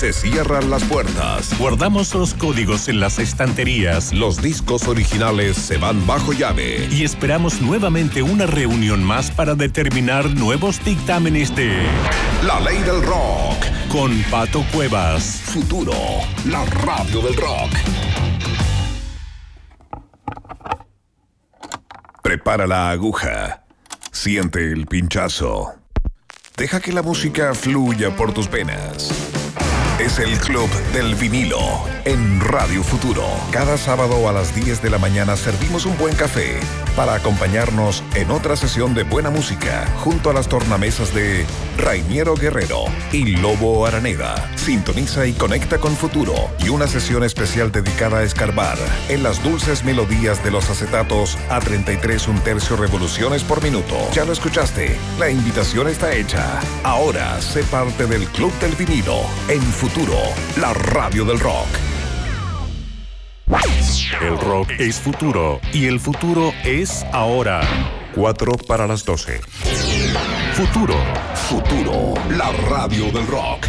se cierran las puertas. Guardamos los códigos en las estanterías. Los discos originales se van bajo llave. Y esperamos nuevamente una reunión más para determinar nuevos dictámenes de La Ley del Rock. Con Pato Cuevas. Futuro, la radio del rock. Prepara la aguja. Siente el pinchazo. Deja que la música fluya por tus venas. Es el Club del Vinilo en Radio Futuro. Cada sábado a las 10 de la mañana servimos un buen café para acompañarnos en otra sesión de buena música junto a las tornamesas de Rainiero Guerrero y Lobo Araneda. Sintoniza y conecta con Futuro y una sesión especial dedicada a escarbar en las dulces melodías de los acetatos a 33 1/3 revoluciones por minuto. Ya lo escuchaste, la invitación está hecha. Ahora sé parte del Club del Vinilo en Futuro, la radio del rock. El rock es futuro y el futuro es ahora. 12:04. Futuro. Futuro, la radio del rock.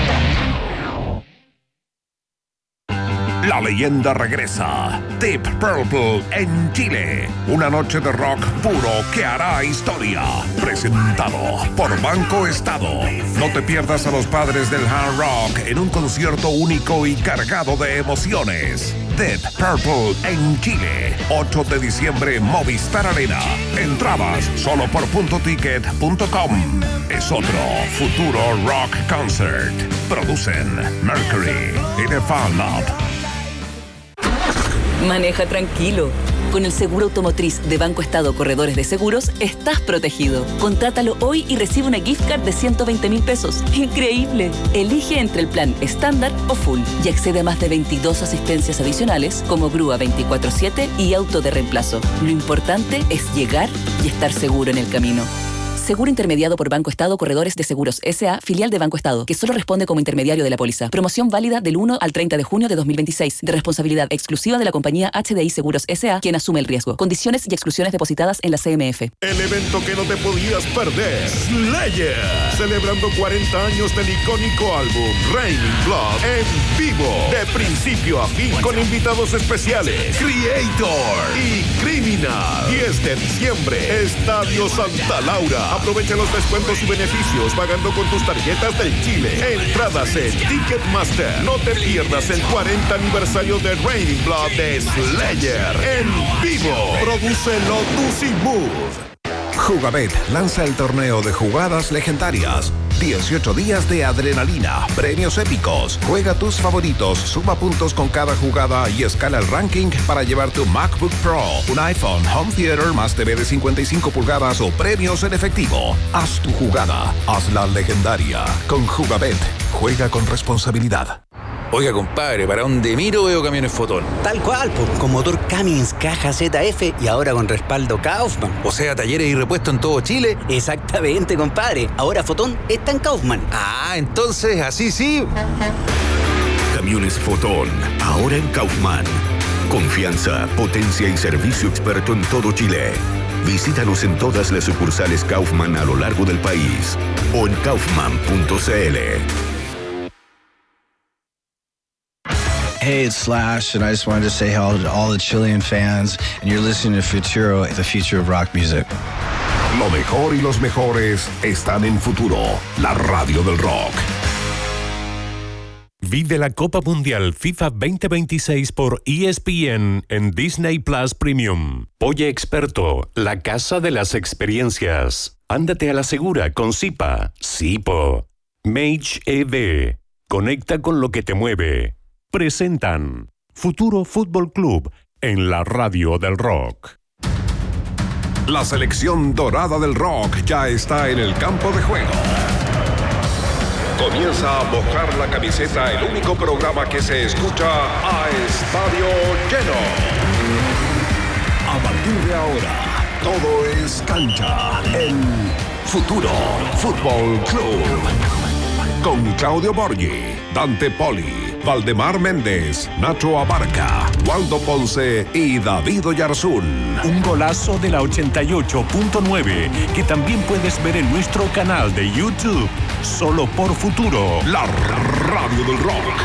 La leyenda regresa. Deep Purple en Chile. Una noche de rock puro que hará historia. Presentado por Banco Estado. No te pierdas a los padres del hard rock en un concierto único y cargado de emociones. Deep Purple en Chile. 8 de diciembre, Movistar Arena. Entradas solo por puntoticket.com. Es otro Futuro Rock Concert. Producen Mercury y The Fan Lab. Maneja tranquilo. Con el seguro automotriz de Banco Estado Corredores de Seguros, estás protegido. Contrátalo hoy y recibe una gift card de 120.000 pesos. ¡Increíble! Elige entre el plan estándar o full y accede a más de 22 asistencias adicionales como grúa 24/7 y auto de reemplazo. Lo importante es llegar y estar seguro en el camino. Seguro intermediado por Banco Estado Corredores de Seguros S.A., filial de Banco Estado, que solo responde como intermediario de la póliza. Promoción válida del 1 al 30 de junio de 2026, de responsabilidad exclusiva de la compañía HDI Seguros S.A., quien asume el riesgo. Condiciones y exclusiones depositadas en la CMF. El evento que no te podías perder. Slayer. Celebrando 40 años del icónico álbum Raining Blood en vivo. De principio a fin con invitados especiales. Creator y Criminal. 10 de diciembre. Estadio Santa Laura. Aprovecha los descuentos y beneficios pagando con tus tarjetas del Chile. Entradas en Ticketmaster. No te pierdas el 40 aniversario de Raining Blood de Slayer en vivo. Produce Lotus y Mood. Jugabet lanza el torneo de jugadas legendarias. 18 días de adrenalina, premios épicos. Juega tus favoritos, suma puntos con cada jugada y escala el ranking para llevar tu MacBook Pro, un iPhone, Home Theater más TV de 55 pulgadas o premios en efectivo. Haz tu jugada, hazla legendaria. Con Jugabet, juega con responsabilidad. Oiga, compadre, para donde miro veo camiones Fotón. Tal cual, con motor Cummins, caja ZF y ahora con respaldo Kaufman. O sea, talleres y repuestos en todo Chile. Exactamente, compadre. Ahora Fotón está en Kaufman. Ah, entonces, así sí. Camiones Fotón, ahora en Kaufman. Confianza, potencia y servicio experto en todo Chile. Visítanos en todas las sucursales Kaufman a lo largo del país o en kaufman.cl. Hey, it's Slash, and I just wanted to say hello to all the Chilean fans, and you're listening to Futuro, the future of rock music. Lo mejor y los mejores están en Futuro, la radio del rock. Vive la Copa Mundial FIFA 2026 por ESPN en Disney Plus Premium. Polle Experto, la casa de las experiencias. Ándate a la segura con Zipa, Zipo. Mage EV, conecta con lo que te mueve. Presentan Futuro Fútbol Club en la radio del rock. La selección dorada del rock ya está en el campo de juego. Comienza a mojar la camiseta, el único programa que se escucha a estadio lleno. A partir de ahora, todo es cancha en Futuro Fútbol Club. Con Claudio Borghi, Dante Poli, Valdemar Méndez, Nacho Abarca, Waldo Ponce y David Oyarzún. Un golazo de la 88.9 que también puedes ver en nuestro canal de YouTube. Solo por Futuro, la radio del rock.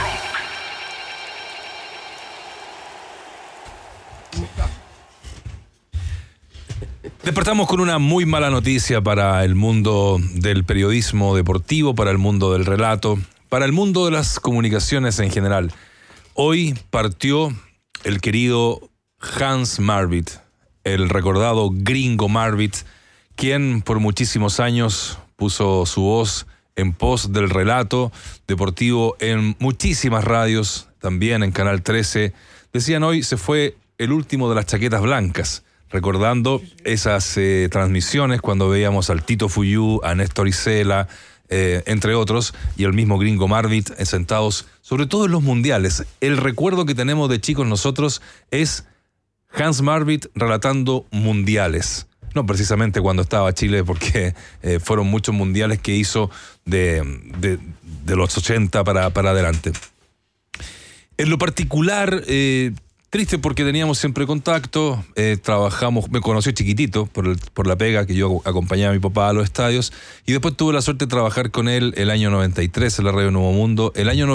Despertamos con una muy mala noticia para el mundo del periodismo deportivo, para el mundo del relato, para el mundo de las comunicaciones en general. Hoy partió el querido Hans Marvitt, el recordado gringo Marvitt, quien por muchísimos años puso su voz en pos del relato deportivo en muchísimas radios, también en Canal 13. Decían hoy se fue el último de las chaquetas blancas, recordando esas transmisiones cuando veíamos al Tito Fuyú, a Néstor Isela, entre otros, y el mismo gringo Marvitt sentados, sobre todo en los mundiales. El recuerdo que tenemos de chicos nosotros es Hans Marvitt relatando mundiales. No precisamente cuando estaba Chile, porque fueron muchos mundiales que hizo de los 80 para adelante. En lo particular, triste porque teníamos siempre contacto, trabajamos, me conoció chiquitito por la pega que yo acompañaba a mi papá a los estadios, y después tuve la suerte de trabajar con él el año 93 en la Radio Nuevo Mundo. El año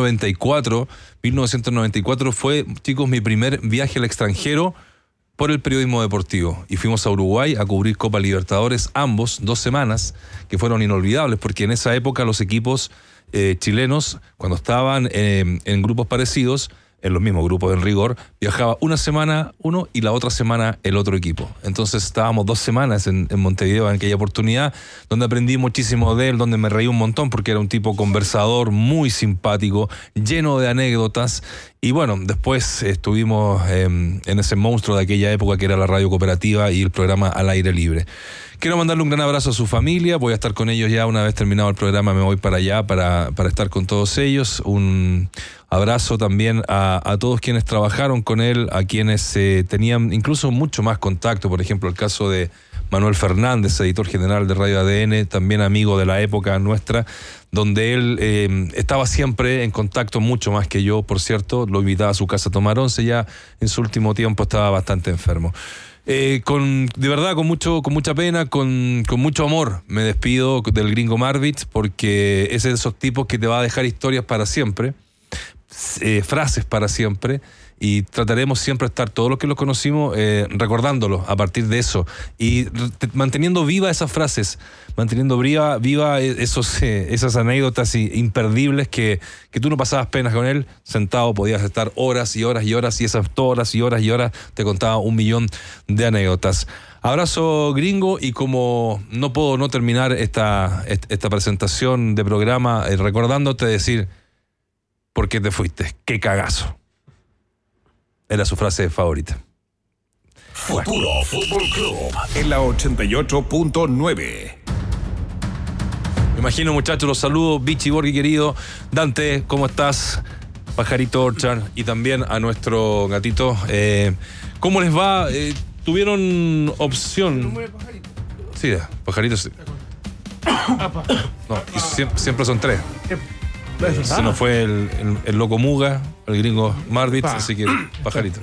1994 fue, chicos, mi primer viaje al extranjero por el periodismo deportivo, y fuimos a Uruguay a cubrir Copa Libertadores, ambos, 2 semanas, que fueron inolvidables, porque en esa época los equipos chilenos, cuando estaban en grupos parecidos, en los mismos grupos en rigor, viajaba una semana uno y la otra semana el otro equipo. Entonces estábamos 2 semanas en Montevideo en aquella oportunidad, donde aprendí muchísimo de él, donde me reí un montón porque era un tipo conversador, muy simpático, lleno de anécdotas. Y bueno, después estuvimos en ese monstruo de aquella época que era la radio cooperativa y el programa Al Aire Libre. Quiero mandarle un gran abrazo a su familia. Voy a estar con ellos ya una vez terminado el programa. Me voy para allá para estar con todos ellos. Un abrazo también a todos quienes trabajaron con él, a quienes tenían incluso mucho más contacto. Por ejemplo, el caso de Manuel Fernández, editor general de Radio ADN, también amigo de la época nuestra, donde él estaba siempre en contacto, mucho más que yo, por cierto. Lo invitaba a su casa a tomar once, ya en su último tiempo estaba bastante enfermo. De verdad, con mucha pena, con mucho amor, me despido del gringo Marvitt, porque es de esos tipos que te va a dejar historias para siempre, frases para siempre, y trataremos siempre de estar, todos los que los conocimos, recordándolo a partir de eso, y manteniendo viva esas frases, manteniendo viva esas anécdotas imperdibles que tú no pasabas penas con él. Sentado podías estar horas y horas y horas, y esas horas y horas y horas te contaba 1.000.000 de anécdotas. Abrazo, gringo, y como no puedo no terminar esta presentación de programa recordándote decir: ¿por qué te fuiste? ¡Qué cagazo! Era su frase favorita. Futuro Fútbol Club en la 88.9. Me imagino, muchachos, los saludos. Vichy Borghi, querido. Dante, ¿cómo estás? Pajarito Orchard, y también a nuestro gatito. ¿Cómo les va? ¿Tuvieron opción? Sí, pajaritos. No, siempre son 3. Se nos fue el loco Muga, el gringo Marvitt, así que pajarito.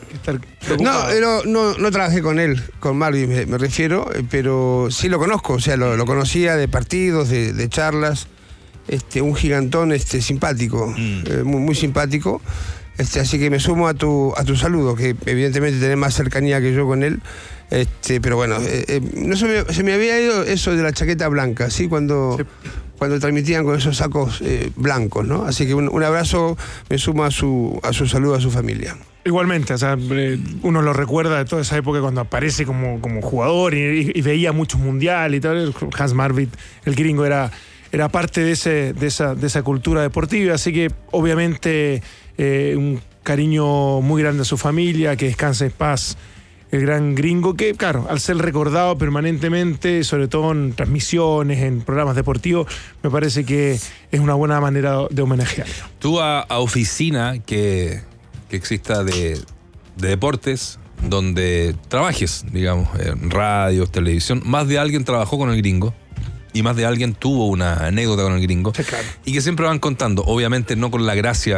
No trabajé con él, con Marvitt me refiero, pero sí lo conozco, o sea, lo conocía de partidos, de charlas. Un gigantón simpático, muy simpático. Así que me sumo a tu saludo, que evidentemente tenés más cercanía que yo con él. Pero bueno, no se me había ido eso de la chaqueta blanca, ¿sí? Cuando transmitían con esos sacos blancos, ¿no? Así que un abrazo, me sumo a su saludo a su familia. Igualmente, o sea, uno lo recuerda de toda esa época cuando aparece como jugador y veía muchos mundiales y tal. Hans Marvitt, el gringo, era parte de esa cultura deportiva, así que obviamente un cariño muy grande a su familia, que descanse en paz el gran gringo, que claro, al ser recordado permanentemente, sobre todo en transmisiones, en programas deportivos, me parece que es una buena manera de homenajearlo. Tú a oficina que exista de deportes, donde trabajes, digamos, en radio, televisión, más de alguien trabajó con el gringo y más de alguien tuvo una anécdota con el gringo, sí, claro. Y que siempre van contando, obviamente no con la gracia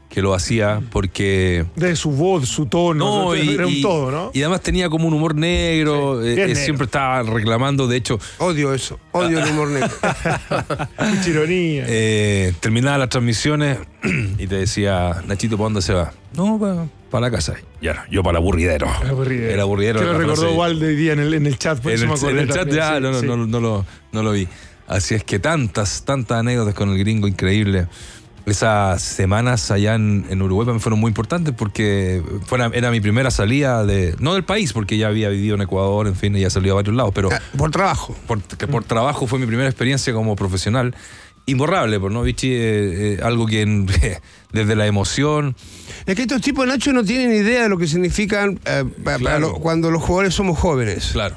que lo hacía porque... De su voz, su tono, era un todo, ¿no? Y además tenía como un humor negro, negro. siempre estaba reclamando, de hecho... Odio eso, odio el humor negro. Mucha ironía. Terminaba las transmisiones y te decía, Nachito, ¿para dónde se va? No, para la casa. Ya, yo para el aburridero. El aburridero. Que lo recordó Walde hoy día en el chat, por eso me acordé. En el chat también, ya, sí, no lo vi. Así es que tantas anécdotas con el gringo, increíble. Esas semanas allá en Uruguay para mí fueron muy importantes porque era mi primera salida no del país, porque ya había vivido en Ecuador, en fin, y ya salido a varios lados, pero por trabajo. Por trabajo fue mi primera experiencia como profesional. Imborrable, ¿no, Vichy? Algo que desde la emoción... Es que estos tipos, Nacho, no tienen idea de lo que significan cuando los jugadores somos jóvenes. Claro.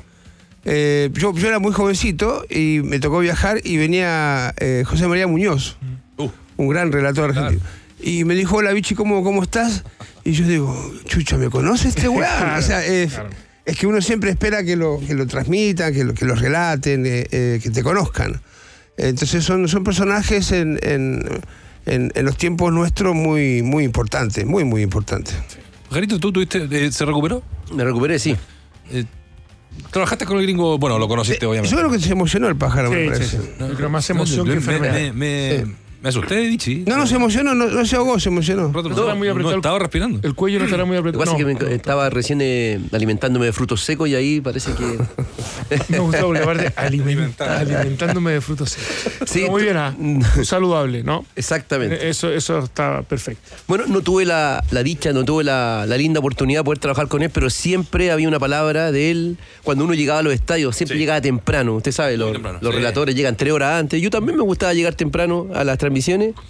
Yo era muy jovencito y me tocó viajar y venía José María Muñoz, un gran relator argentino. Claro. Y me dijo, hola Vichy, ¿cómo estás? Y yo digo, chucha, ¿me conoce este weón? O sea, es que uno siempre espera que lo transmitan, que lo relaten, que te conozcan. Entonces son personajes en los tiempos nuestros muy importantes, muy importantes. Jarito, ¿tú tuviste, se recuperó? Me recuperé, sí. ¿Trabajaste con el gringo? Bueno, lo conociste, obviamente. Yo creo que se emocionó el pájaro, me parece. Sí. Yo creo más emoción que enfermedad. Me asusté, Vichy. No se emocionó, no se ahogó, se emocionó. No estaba respirando. El cuello no estará muy apretado. Lo que pasa es que estaba recién alimentándome de frutos secos y ahí parece que... Me gustaba porque aparte alimentándome de frutos secos. Sí, muy bien, saludable, ¿no? Exactamente. Eso está perfecto. Bueno, no tuve la dicha, no tuve la linda oportunidad de poder trabajar con él, pero siempre había una palabra de él cuando uno llegaba a los estadios, siempre llegaba temprano. Usted sabe, los relatores llegan 3 horas antes. Yo también me gustaba llegar temprano a las transmisiones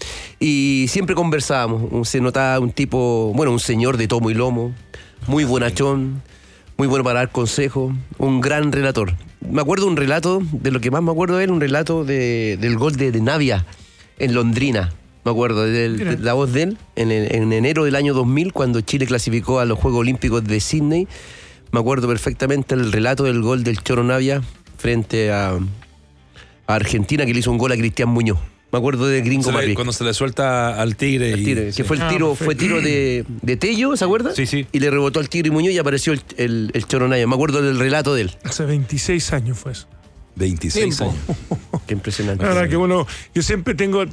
y siempre conversábamos. Se notaba un tipo, un señor de tomo y lomo, muy bonachón, muy bueno para dar consejos, un gran relator. Me acuerdo un relato, de lo que más me acuerdo de él, un relato del gol de Navia en Londrina. Me acuerdo de la voz de él en enero del año 2000, cuando Chile clasificó a los Juegos Olímpicos de Sydney. Me acuerdo perfectamente el relato del gol del Choro Navia frente a Argentina, que le hizo un gol a Cristian Muñoz. Me acuerdo de Gringo Marrick. Cuando se le suelta al Tigre. Que fue fue tiro de Tello, ¿se acuerda? Sí. Y le rebotó al Tigre y Muñoz y apareció el Choro Navia. Me acuerdo del relato de él. Hace 26 años fue eso. 26 años. Qué impresionante. La verdad que yo siempre tengo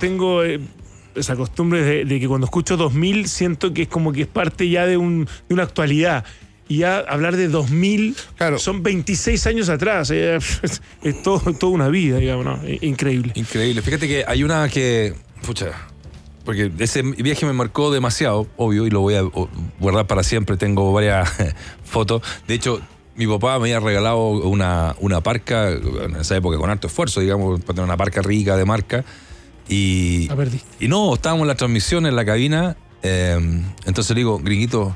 esa costumbre de que cuando escucho 2000 siento que es como que es parte ya de una actualidad. Y ya hablar de 2000 son 26 años atrás. Es toda una vida, digamos, ¿no? Increíble. Increíble. Fíjate que hay una que... porque ese viaje me marcó demasiado, obvio, y lo voy a guardar para siempre. Tengo varias fotos. De hecho, mi papá me había regalado una parca, en esa época con harto esfuerzo, digamos, para tener una parca rica de marca. Y no, estábamos en la transmisión, en la cabina. Entonces le digo, gringuito...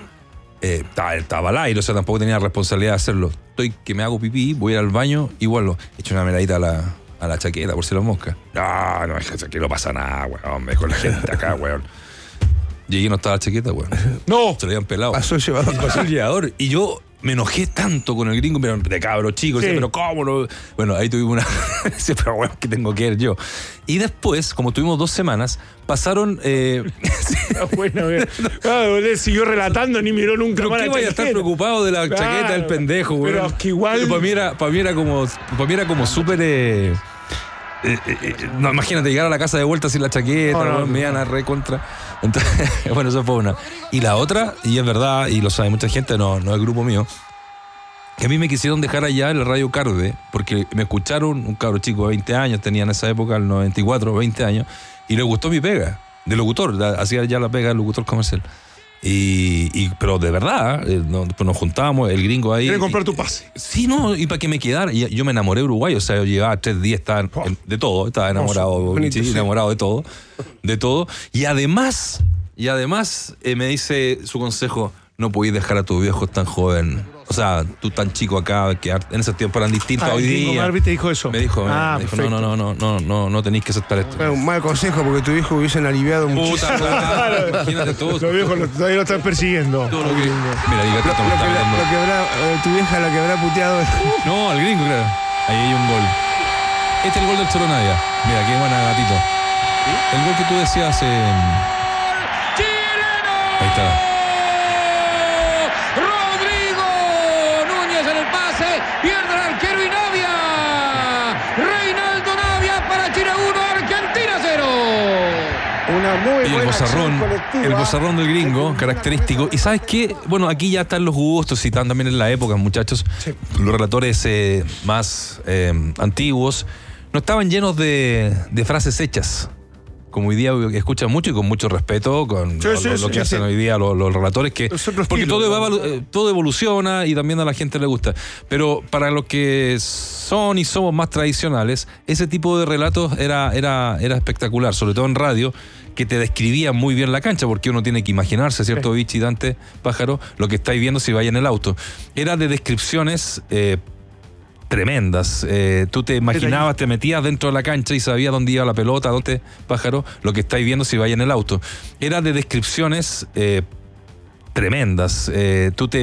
estaba al aire, o sea, tampoco tenía responsabilidad de hacerlo. Estoy que me hago pipí, voy a ir al baño, igual lo echo una miradita a la chaqueta por si las moscas. No, aquí no pasa nada, weón, con la gente acá, weón. Llegué y no estaba la chaqueta, weón. No. Se lo habían pelado. Pasó el llevador. Y yo me enojé tanto con el gringo, pero de cabro chico, decía, pero ¿cómo no? Bueno, ahí tuvimos una... pero bueno, ¿qué tengo que ver yo? Y después, como tuvimos 2 semanas, pasaron... siguió relatando, ni miró nunca. ¿Pero qué vaya a estar preocupado de la chaqueta del pendejo, güey? Pero es que igual... Pero para mí era como súper... no, imagínate llegar a la casa de vuelta sin la chaqueta, me iban a recontra. Entonces, bueno, eso fue una. Y la otra, y es verdad, y lo sabe mucha gente, no es el grupo mío, que a mí me quisieron dejar allá en la Radio Carve, porque me escucharon, un cabro chico de 20 años, tenía en esa época, el 94, 20 años, y le gustó mi pega, de locutor, hacía ya la pega de locutor comercial. Pero de verdad, nos juntábamos, el gringo ahí. ¿Quieres comprar tu pase? Sí, no, y para que me quedara. Y yo me enamoré de Uruguay, o sea, yo llevaba 3 días, de todo, estaba enamorado, enamorado de todo. Y además me dice su consejo, no podéis dejar a tus viejos tan joven. O sea, tú tan chico acá, que en ese tiempo eran distintos hoy día. Marvin te dijo eso. Me dijo, no tenéis que aceptar esto. Bueno, un mal consejo porque tu hijo hubiesen aliviado muchísimo. Claro. Imagínate todo. Los viejos todavía lo están persiguiendo. Todo lo que, mira, diga tu vieja la que habrá puteado. No, al gringo, claro. Ahí hay un gol. Este es el gol del Choro Navia. Mira, qué buena, gatito. El gol que tú decías. ¡Chile! está. Rodrigo Núñez en el pase, pierde el arquero y Navia. Reinaldo Navia para Chile 1, Argentina 0. Una muy Y buena acción colectiva. el bozarrón del gringo, característico. Y ¿sabes qué? Bueno, aquí ya están los gustos y están también en la época, muchachos. Sí. Los relatores más antiguos no estaban llenos de frases hechas, como hoy día escuchan mucho y con mucho respeto con lo que hacen hoy día los relatores, que porque todo evoluciona y también a la gente le gusta. Pero para los que son y somos más tradicionales, ese tipo de relatos era espectacular, sobre todo en radio, que te describían muy bien la cancha, porque uno tiene que imaginarse, ¿cierto, Vichy, Dante, Pájaro? Lo que estáis viendo si vais en el auto. Era de descripciones tremendas. Tú te imaginabas, te metías dentro de la cancha y sabías dónde iba la pelota, dónde, Pájaro, lo que estáis viendo si vais en el auto. Era de descripciones tremendas. Tú te